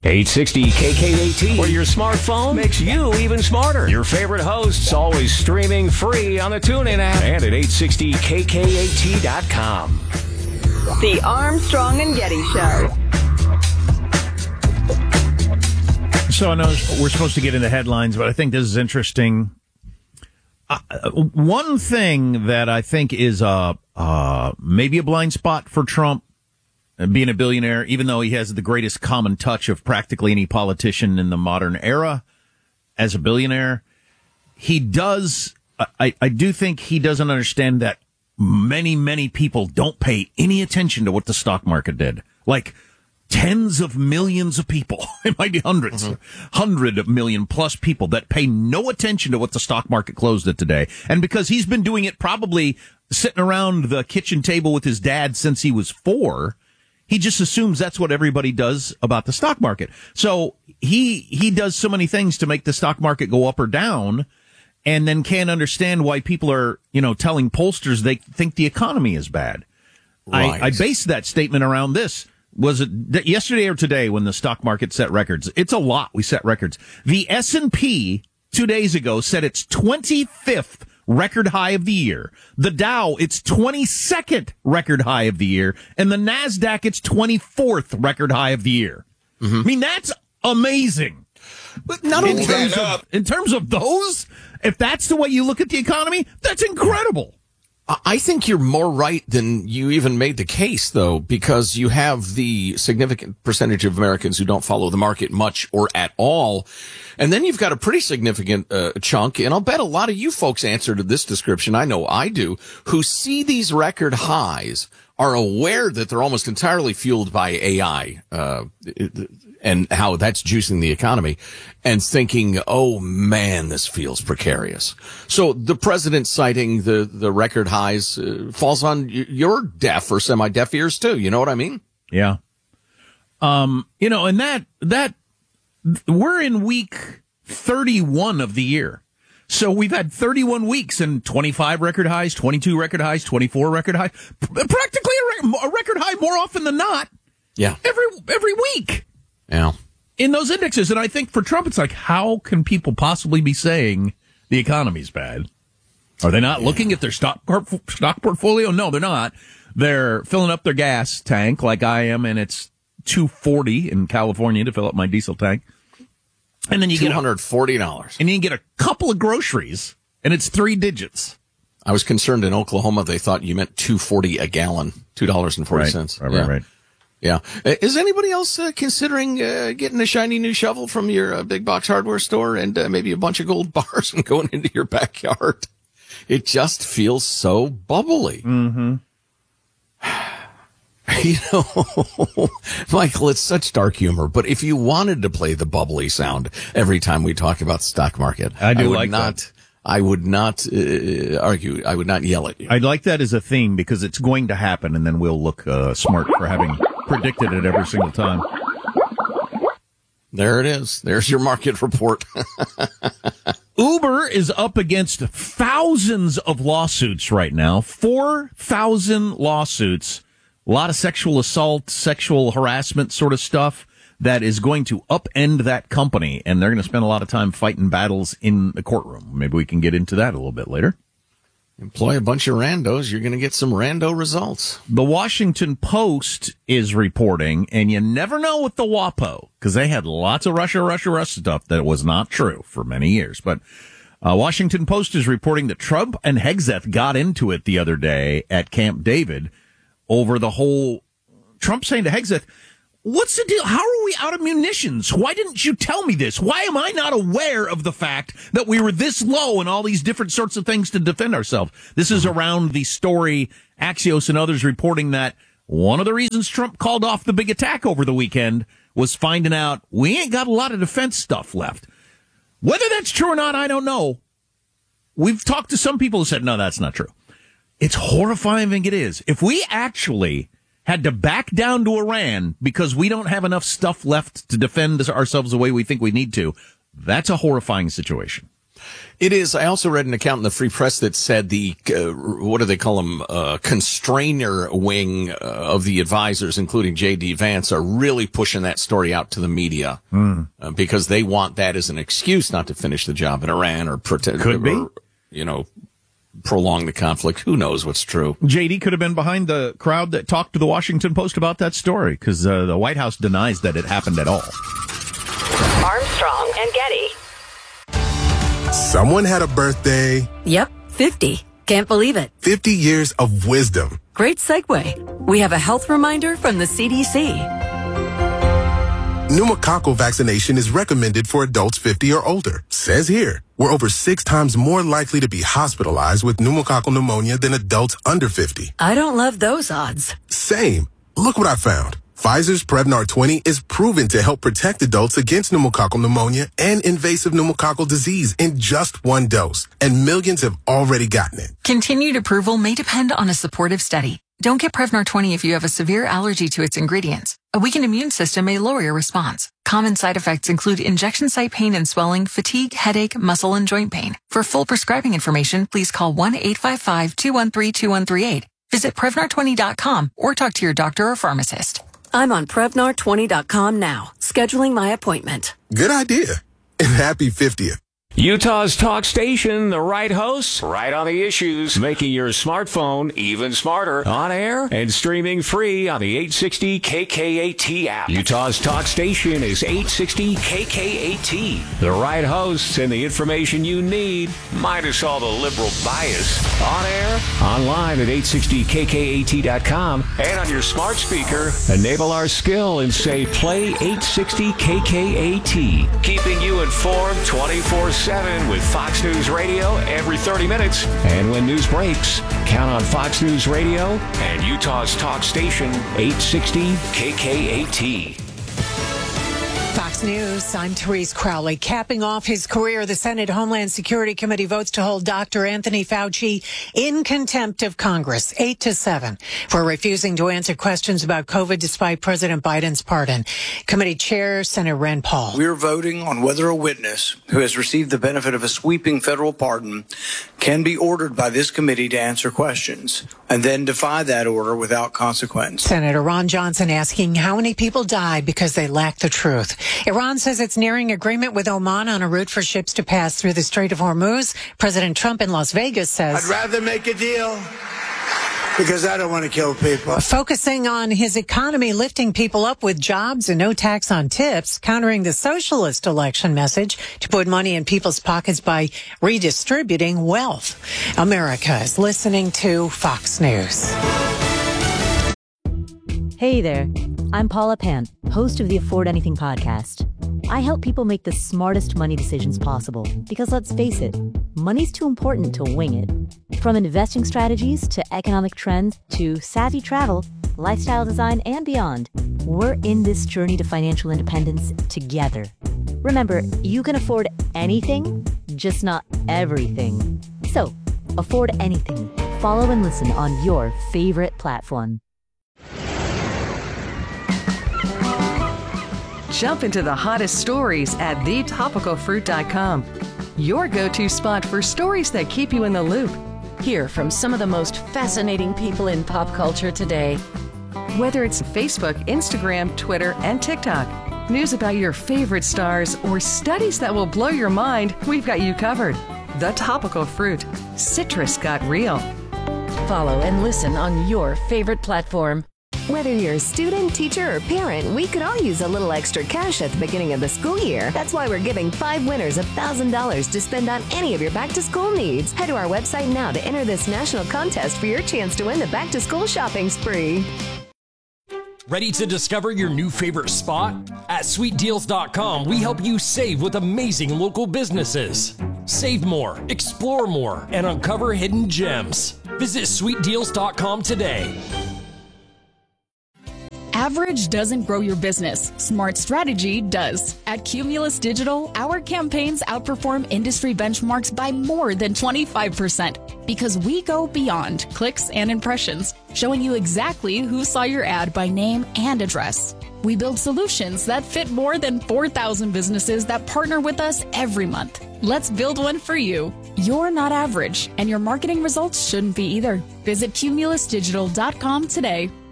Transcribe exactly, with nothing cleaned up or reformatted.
eight sixty K K A T, where your smartphone makes you even smarter. Your favorite hosts always streaming free on the TuneIn app and at eight sixty K K A T dot com. The Armstrong and Getty Show. So I know we're supposed to get into headlines, but I think this is interesting. Uh, one thing that I think is uh, uh, maybe a blind spot for Trump, being a billionaire, even though he has the greatest common touch of practically any politician in the modern era as a billionaire, he does, I, I do think he doesn't understand that many, many people don't pay any attention to what the stock market did. Like tens of millions of people, it might be hundreds, mm-hmm. hundred million plus people that pay no attention to what the stock market closed at today. And because he's been doing it probably sitting around the kitchen table with his dad since he was four, he just assumes that's what everybody does about the stock market. So he he does so many things to make the stock market go up or down, and then can't understand why people are, you know, telling pollsters they think the economy is bad. Right. I, I based that statement around this. Was it yesterday or today when the stock market set records? It's a lot. We set records. The S and P two days ago set its twenty-fifth record high of the year. The Dow, its twenty-second record high of the year. And the NASDAQ, its twenty-fourth record high of the year. Mm-hmm. I mean, that's amazing. But not only in terms of, in terms of those, if that's the way you look at the economy, that's incredible. I think you're more right than you even made the case, though, because you have the significant percentage of Americans who don't follow the market much or at all. And then you've got a pretty significant uh, chunk, and I'll bet a lot of you folks answer to this description, I know I do, who see these record highs, are aware that they're almost entirely fueled by A I, uh, and how that's juicing the economy, and thinking, oh man, this feels precarious. So the president citing the, the record highs uh, falls on your deaf or semi-deaf ears too. You know what I mean? Yeah. Um, you know, and that, that, we're in week thirty-one of the year. So we've had thirty-one weeks and twenty-five record highs, twenty-two record highs, twenty-four record highs, practically a, rec- a record high more often than not. Yeah. Every, every week. Yeah. In those indexes. And I think for Trump, it's like, how can people possibly be saying the economy's bad? Are they not yeah. looking at their stock stock portfolio? No, they're not. They're filling up their gas tank like I am, and it's two hundred forty dollars in California to fill up my diesel tank. And then you get two hundred forty dollars. And you get a couple of groceries, and it's three digits. I was concerned in Oklahoma they thought you meant two dollars and forty cents a gallon, two dollars and forty cents. Right, right, yeah. right. right. Yeah. Is anybody else uh, considering uh, getting a shiny new shovel from your uh, big box hardware store and uh, maybe a bunch of gold bars and going into your backyard? It just feels so bubbly. Mm-hmm. You know, Michael, it's such dark humor, but if you wanted to play the bubbly sound every time we talk about the stock market, I do I would like not. that. I would not uh, argue. I would not yell at you. I'd like that as a theme because it's going to happen, and then we'll look uh, smart for having predicted it every single time. There it is. There's your market report. Uber is up against thousands of lawsuits right now. four thousand lawsuits. A lot of sexual assault, sexual harassment sort of stuff that is going to upend that company, and they're going to spend a lot of time fighting battles in the courtroom. Maybe we can get into that a little bit later. Employ a bunch of randos, you're going to get some rando results. The Washington Post is reporting, and you never know with the WAPO, because they had lots of Russia, Russia, Russia stuff that was not true for many years. But uh, Washington Post is reporting that Trump and Hegseth got into it the other day at Camp David over the whole Trump saying to Hegseth, what's the deal? How are we out of munitions? Why didn't you tell me this? Why am I not aware of the fact that we were this low and all these different sorts of things to defend ourselves? This is around the story, Axios and others reporting that one of the reasons Trump called off the big attack over the weekend was finding out we ain't got a lot of defense stuff left. Whether that's true or not, I don't know. We've talked to some people who said, no, that's not true. It's horrifying, I think it is. If we actually had to back down to Iran because we don't have enough stuff left to defend ourselves the way we think we need to, that's a horrifying situation. It is. I also read an account in the Free Press that said the, uh, what do they call them, uh, constrainer wing uh, of the advisors, including J D. Vance, are really pushing that story out to the media mm. uh, because they want that as an excuse not to finish the job in Iran or protect, Could be. or, you know, prolong the conflict. Who knows what's true? J D could have been behind the crowd that talked to the Washington Post about that story because uh, the White House denies that it happened at all. Armstrong and Getty. Someone had a birthday. Yep, fifty. Can't believe it. fifty years of wisdom. Great segue. We have a health reminder from the C D C. Pneumococcal vaccination is recommended for adults fifty or older. Says here, we're over six times more likely to be hospitalized with pneumococcal pneumonia than adults under fifty. I don't love those odds. Same. Look what I found. Pfizer's Prevnar twenty is proven to help protect adults against pneumococcal pneumonia and invasive pneumococcal disease in just one dose, and millions have already gotten it. Continued approval may depend on a supportive study. Don't get Prevnar twenty if you have a severe allergy to its ingredients. A weakened immune system may lower your response. Common side effects include injection site pain and swelling, fatigue, headache, muscle, and joint pain. For full prescribing information, please call one eight five five, two one three, two one three eight. Visit Prevnar twenty dot com or talk to your doctor or pharmacist. I'm on Prevnar twenty dot com now, scheduling my appointment. Good idea. And happy fiftieth. Utah's talk station, the right hosts, right on the issues, making your smartphone even smarter, on air and streaming free on the eight sixty K K A T app. Utah's talk station is eight sixty K K A T. The right hosts and the information you need, minus all the liberal bias. On air, online at eight sixty K K A T dot com, and on your smart speaker, enable our skill and say play eight sixty K K A T. Keeping you informed twenty-four seven with Fox News Radio every thirty minutes. And when news breaks, count on Fox News Radio and Utah's talk station, eight sixty K K A T. Fox News, I'm Therese Crowley. Capping off his career, the Senate Homeland Security Committee votes to hold Doctor Anthony Fauci in contempt of Congress, eight to seven, for refusing to answer questions about COVID despite President Biden's pardon. Committee Chair, Senator Rand Paul. We're voting on whether a witness who has received the benefit of a sweeping federal pardon can be ordered by this committee to answer questions and then defy that order without consequence. Senator Ron Johnson asking how many people died because they lack the truth. Iran says it's nearing agreement with Oman on a route for ships to pass through the Strait of Hormuz. President Trump in Las Vegas says, I'd rather make a deal because I don't want to kill people. Focusing on his economy, lifting people up with jobs and no tax on tips, countering the socialist election message to put money in people's pockets by redistributing wealth. America is listening to Fox News. Hey there, I'm Paula Pant, host of the Afford Anything podcast. I help people make the smartest money decisions possible because, let's face it, money's too important to wing it. From investing strategies to economic trends to savvy travel, lifestyle design, and beyond, we're in this journey to financial independence together. Remember, you can afford anything, just not everything. So, afford anything. Follow and listen on your favorite platform. Jump into the hottest stories at the topical fruit dot com. Your go-to spot for stories that keep you in the loop. Hear from some of the most fascinating people in pop culture today. Whether it's Facebook, Instagram, Twitter, and TikTok, news about your favorite stars, or studies that will blow your mind, we've got you covered. The Topical Fruit. Citrus got real. Follow and listen on your favorite platform. Whether you're a student, teacher, or parent, we could all use a little extra cash at the beginning of the school year. That's why we're giving five winners one thousand dollars to spend on any of your back-to-school needs. Head to our website now to enter this national contest for your chance to win the back-to-school shopping spree. Ready to discover your new favorite spot? At sweet deals dot com, we help you save with amazing local businesses. Save more, explore more, and uncover hidden gems. Visit sweet deals dot com today. Average doesn't grow your business. Smart strategy does. At Cumulus Digital, our campaigns outperform industry benchmarks by more than twenty-five percent because we go beyond clicks and impressions, showing you exactly who saw your ad by name and address. We build solutions that fit more than four thousand businesses that partner with us every month. Let's build one for you. You're not average, and your marketing results shouldn't be either. Visit cumulus digital dot com today.